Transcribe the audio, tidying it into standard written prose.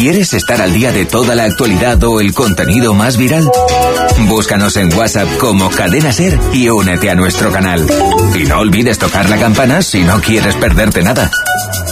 ¿Quieres estar al día de toda la actualidad o el contenido más viral? Búscanos en WhatsApp como Cadena Ser y únete a nuestro canal. Y no olvides tocar la campana si no quieres perderte nada.